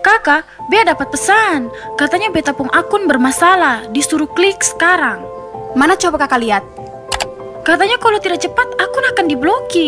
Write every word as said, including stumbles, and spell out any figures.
Kakak, Bea dapat pesan. Katanya beta pung akun bermasalah, disuruh klik sekarang. Mana coba kakak lihat? Katanya kalau tidak cepat akun akan diblokir.